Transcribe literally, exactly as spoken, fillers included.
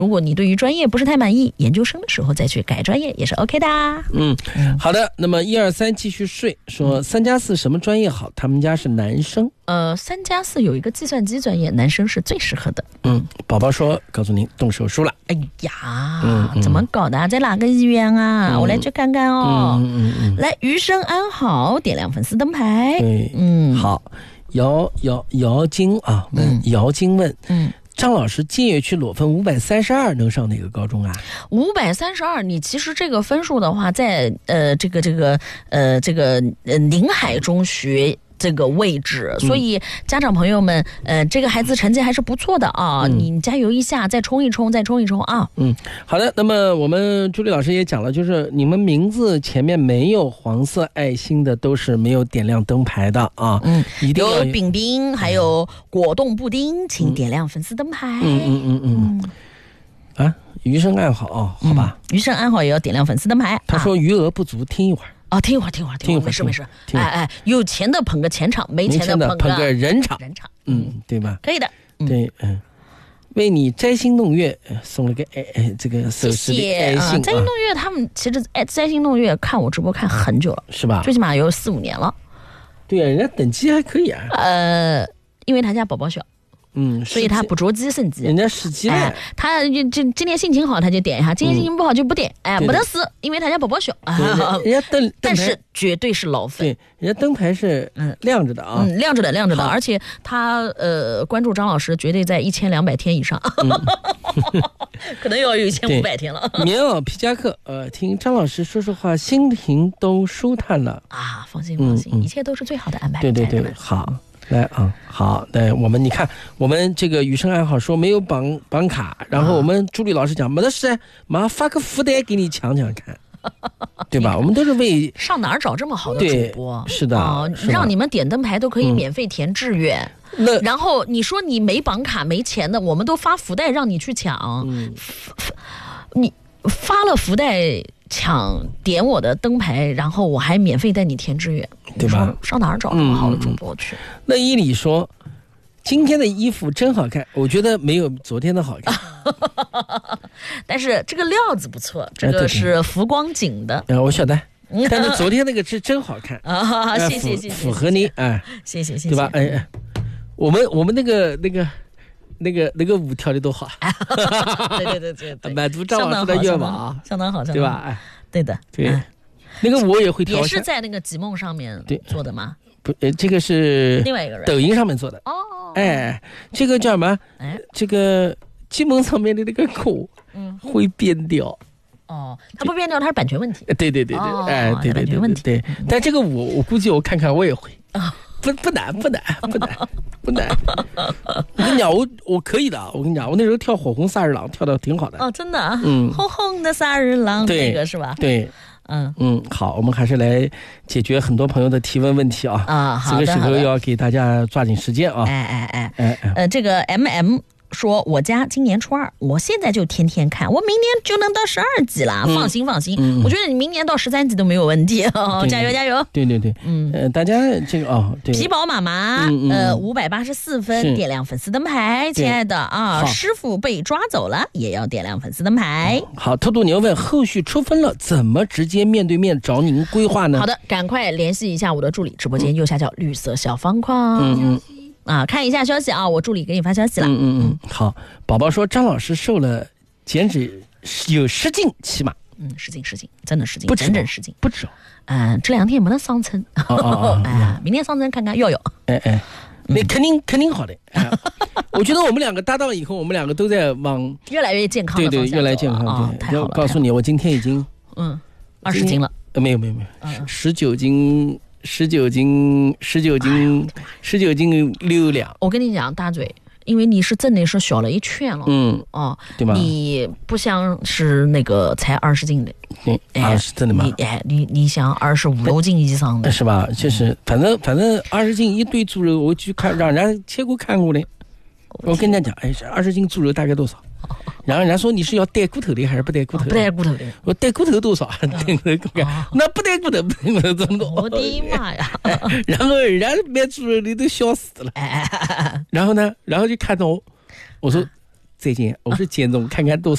如果你对于专业不是太满意，研究生的时候再去改专业也是 OK 的。 嗯，好的。那么一二三继续睡，说三加四什么专业好？他们家是男生。 呃，三加四有一个计算机专业，男生是最适合的。 嗯，宝宝说，告诉您动手术了。 哎呀， 嗯嗯、 怎么搞的？在哪个医院啊？嗯、我来去看看哦。 嗯嗯嗯。 来，余生安好，点亮粉丝灯牌。 对，嗯，好。姚姚姚金啊，问姚金问，嗯。张老师，建业区裸分五百三十二能上哪个高中啊？ 五百三十二，你其实这个分数的话，在呃这个这个呃这个呃宁海中学这个位置，所以家长朋友们，呃，这个孩子成绩还是不错的啊，嗯、你加油一下，再冲一冲，再冲一冲啊！ 嗯，好的。那么我们朱莉老师也讲了，就是你们名字前面没有黄色爱心的，都是没有点亮灯牌的啊。嗯，一定要有饼饼，还有果冻布丁，请点亮粉丝灯牌。 嗯嗯嗯嗯。嗯啊，余生安好哦，好吧。 嗯、余生安好也要点亮粉丝灯牌。 他说余额不足，听一会儿。 啊、哦，听一会儿，听一会儿，听一会儿，没事没事。哎哎，有钱的捧个钱场，没钱的捧个捧个人场， 人场， 嗯，对吧？ 可以的。 嗯对，嗯，为你摘星弄月送了个哎哎这个手势的爱心。 啊、摘星弄月他们其实哎摘星弄月看我直播看很久了， 是吧？ 最起码有四五年了。 对啊，人家等级还可以啊。 呃，因为他家宝宝小。 嗯， 所以他不着急升级， 人家十级了、哎， 他就今天心情好他就点一下，今天心情不好就不点，嗯、哎，没得事，因为他家宝宝小， 人家灯， 但是绝对是老粉， 对，人家灯牌是嗯亮着的啊， 嗯，亮着的，亮着的，而且他呃关注张老师绝对在一千两百天以上，嗯、可能要有一千五百天了。 棉袄皮夹克，呃，听张老师说实话，心情都舒坦了啊，放心放心，嗯嗯、一切都是最好的安排。 对对对，好。来啊，好，来，我们你看，我们这个余生爱好说没有绑绑卡，然后我们朱莉老师讲没得事，马上发个福袋给你抢抢看，对吧？我们都是为上哪儿找这么好的主播？ 是的、 哦，让你们点灯牌都可以免费填志愿。嗯、那然后你说你没绑卡没钱的，我们都发福袋让你去抢，嗯、你发了福袋。抢点我的灯牌，然后我还免费带你填志愿， 对吧？ 上哪儿找这么好的主播去？ 嗯、那伊里说，今天的衣服真好看，我觉得没有昨天的好看， 但是这个料子不错，这个是浮光锦的， 呃、我晓得。但是昨天那个是真好看啊！谢谢谢谢， 符合你哎， 谢谢谢谢， 对吧？哎哎，我们我们那个那个。那个那个舞跳的多好， 对对对对对， 满足张老师的愿望啊， 相当好， 对吧？哎， 对的， 对，哎、那个我也会跳， 也是在那个极梦上面做的吗？ 不，呃，这个是另外一个人， 抖音上面做的。 哦， 哎，这个叫什么？哎，这个极梦上面的那个歌，嗯，会变调。 哦，它不变调，它是版权问题。 对对对对，哦、哎，对对对对对。但这个舞，我估计我看看我也会。啊。不不难不难不难不难，我跟你讲，我我可以的。我跟你讲，我那时候跳火红萨日朗跳的挺好的。 哦，真的、啊，嗯，红红的萨日朗，那个是吧？ 对，嗯嗯，好，我们还是来解决很多朋友的提问问题啊。 啊，好的，这个时候要给大家抓紧时间啊。 哎哎哎哎哎，呃，这个 M M。说我家今年初二，我现在就天天看，我明年就能到十二级了，嗯、放心放心、嗯，我觉得你明年到十三级都没有问题，哦、加油加油！ 对对对，嗯，呃，大家这个哦，对， 皮宝妈妈，嗯嗯、呃，五百八十四分，点亮粉丝灯牌，亲爱的啊，师傅被抓走了，也要点亮粉丝灯牌。 好，兔兔牛问后续出分了，怎么直接面对面找您规划呢？ 好的，赶快联系一下我的助理，直播间右下角绿色小方框。嗯嗯。啊，看一下消息啊！我助理给你发消息了。 嗯嗯嗯，好。宝宝说张老师瘦了，减脂有十斤起码。 嗯，十斤十斤，真的十斤， 不整整十斤， 不止。 嗯、呃，这两天没得上称。哦哦哦，哎，明天上称看看要有。 哎哎，那肯定、嗯、肯定好的。哎、我觉得我们两个搭档以后，我们两个都在往越来越健康的方向走。对对，越来越健康。 哦、 对， 太好了。 告诉你，我今天已经嗯二十斤了。 呃，没有没有没有，十九斤。十九斤，十九斤，十九斤六两。 我跟你讲，大嘴，因为你是真的是小了一圈了， 嗯， 哦， 对吧？ 你不像是那个才二十斤的， 对，二十真的吗？ 你哎，你你想二十五六斤以上的， 是吧？就是反正反正二十斤一堆猪肉，我去看让人家切过看过的，我跟人家讲，哎，二十斤猪肉大概多少？然后人家说你是要带骨头的还是不带骨头的？ 不带骨头的。 我带骨头多少？带骨头那不带骨头，不带骨头这么多。 我的妈呀！ 然后人家卖猪肉的都笑死了。然后呢，然后就看到我，我说再见，我说简总看看多少。